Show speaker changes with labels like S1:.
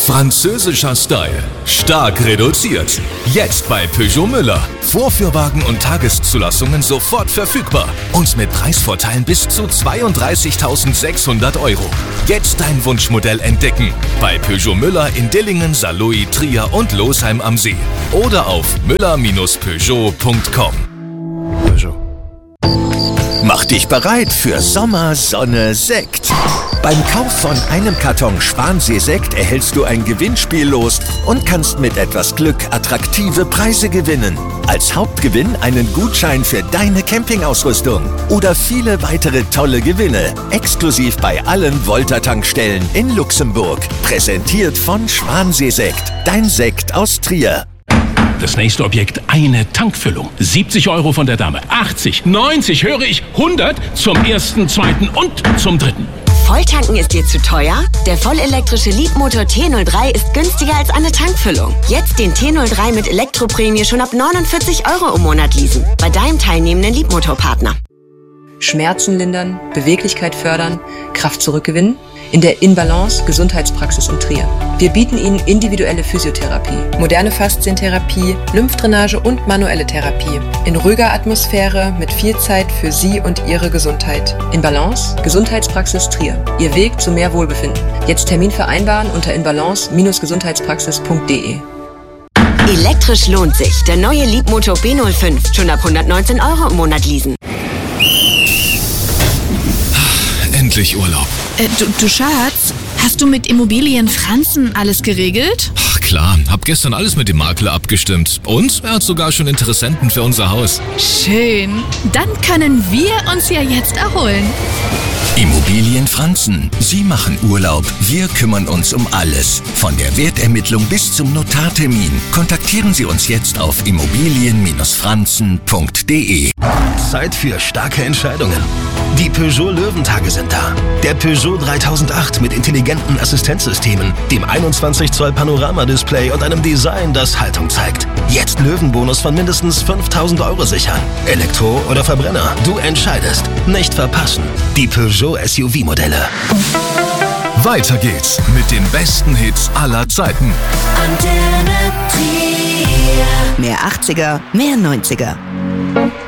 S1: Französischer Style. Stark reduziert. Jetzt bei Peugeot Müller. Vorführwagen und Tageszulassungen sofort verfügbar. Und mit Preisvorteilen bis zu 32.600 €. Jetzt dein Wunschmodell entdecken. Bei Peugeot Müller in Dillingen, Saarlouis, Trier und Losheim am See. Oder auf müller-peugeot.com. Peugeot.
S2: Mach dich bereit für Sommer, Sonne, Sekt. Beim Kauf von einem Karton Schwansee-Sekt erhältst du ein Gewinnspiel los und kannst mit etwas Glück attraktive Preise gewinnen. Als Hauptgewinn einen Gutschein für deine Campingausrüstung oder viele weitere tolle Gewinne. Exklusiv bei allen Volta-Tankstellen in Luxemburg. Präsentiert von Schwansee-Sekt. Dein Sekt aus Trier.
S3: Das nächste Objekt, eine Tankfüllung. 70 € von der Dame. 80, 90, höre ich, 100 zum ersten, zweiten und zum dritten.
S4: Volltanken ist dir zu teuer? Der vollelektrische Leapmotor T03 ist günstiger als eine Tankfüllung. Jetzt den T03 mit Elektroprämie schon ab 49 € im Monat leasen. Bei deinem teilnehmenden Leapmotor-Partner.
S5: Schmerzen lindern, Beweglichkeit fördern, Kraft zurückgewinnen? In der InBalance Gesundheitspraxis in Trier. Wir bieten Ihnen individuelle Physiotherapie, moderne Faszientherapie, Lymphdrainage und manuelle Therapie. In ruhiger Atmosphäre mit viel Zeit für Sie und Ihre Gesundheit. InBalance Gesundheitspraxis Trier. Ihr Weg zu mehr Wohlbefinden. Jetzt Termin vereinbaren unter inbalance-gesundheitspraxis.de.
S4: Elektrisch lohnt sich. Der neue Leapmotor B05. Schon ab 119 € im Monat leasen.
S1: Endlich Urlaub.
S6: Du Schatz, hast du mit Immobilien Franzen alles geregelt?
S1: Ach klar, hab gestern alles mit dem Makler abgestimmt. Und er hat sogar schon Interessenten für unser Haus.
S6: Schön. Dann können wir uns ja jetzt erholen.
S2: Immobilien Franzen. Sie machen Urlaub. Wir kümmern uns um alles. Von der Wertermittlung bis zum Notartermin. Kontaktieren Sie uns jetzt auf immobilien-franzen.de.
S7: Zeit für starke Entscheidungen. Die Peugeot Löwentage sind da. Der Peugeot 3008 mit intelligenten Assistenzsystemen, dem 21 Zoll Panoramadisplay und einem Design, das Haltung zeigt. Jetzt Löwenbonus von mindestens 5.000 € sichern. Elektro oder Verbrenner, du entscheidest. Nicht verpassen. Die Peugeot SUV-Modelle.
S1: Weiter geht's mit den besten Hits aller Zeiten.
S4: Mehr 80er, mehr 90er.